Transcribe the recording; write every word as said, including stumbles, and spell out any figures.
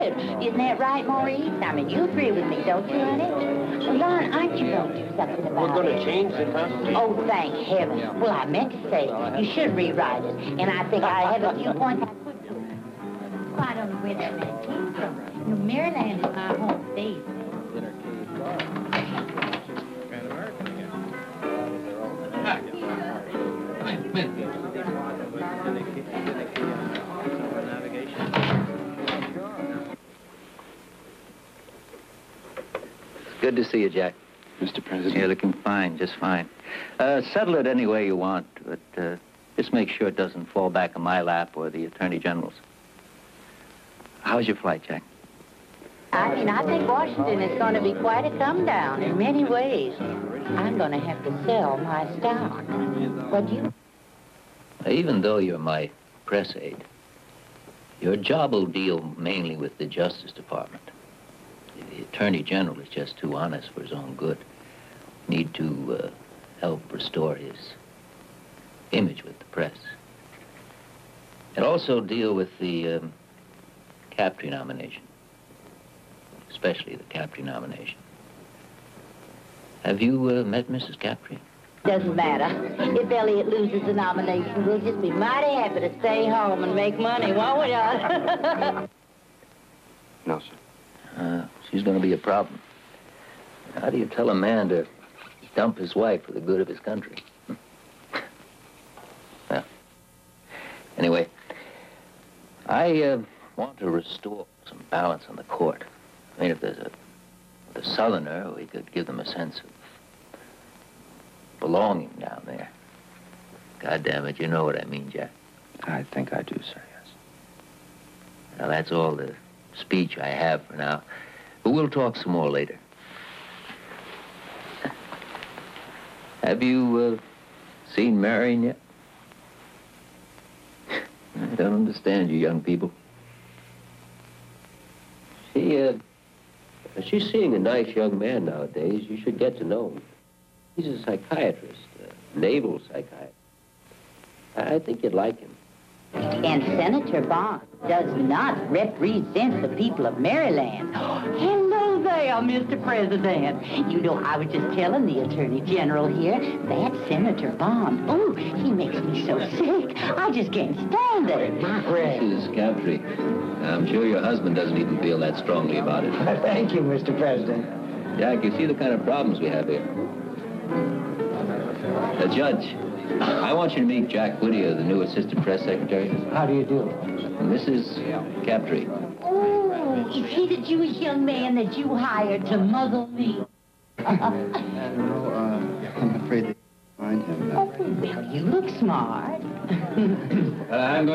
Isn't that right, Maurice? I mean, you agree with me, don't you, honey? Well, Lon, aren't you going to do something about it? We're going to change the Constitution. Oh, thank heaven. Well, I meant to say, you should rewrite it. And I think I have a few points I could do. I don't know where that man came from. You know, Maryland is my home state. Good to see you, Jack. Mister President. You're looking fine, just fine. Uh, settle it any way you want, but uh, just make sure it doesn't fall back on my lap or the Attorney General's. How's your flight, Jack? I mean, I think Washington is going to be quite a come down in many ways. I'm going to have to sell my stock. What do you... Even though you're my press aide, your job will deal mainly with the Justice Department. The Attorney General is just too honest for his own good. Need to uh, help restore his image with the press. And also deal with the um, Captree nomination, especially the Captree nomination. Have you uh, met Missus Captree? Doesn't matter. If Elliot loses the nomination, we'll just be mighty happy to stay home and make money, won't we, Don? No, sir. Uh, she's going to be a problem. How do you tell a man to dump his wife for the good of his country? Well, anyway, I uh, want to restore some balance on the court. I mean, if there's a, a Southerner, we could give them a sense of belonging down there. God damn it, you know what I mean, Jack. I think I do, sir, yes. Now, that's all the speech I have for now. But we'll talk some more later. Have you uh, seen Marion yet? I don't understand you young people. She, uh, she's seeing a nice young man nowadays. You should get to know him. He's a psychiatrist, a naval psychiatrist. I, I think you'd like him. And Senator Bond does not represent the people of Maryland. Hello there, Mister President. You know, I was just telling the Attorney General here, that Senator Bond, oh, he makes me so sick. I just can't stand it. Missus Captree, I'm sure your husband doesn't even feel that strongly about it. Thank you, Mister President. Jack, you see the kind of problems we have here. The judge, I want you to meet Jack Whittier, the new assistant press secretary. How do you do? Missus Captree. Oh, is he the Jewish young man that you hired to muzzle me? No, uh, I'm afraid they find him. Oh, well, you look smart. I'm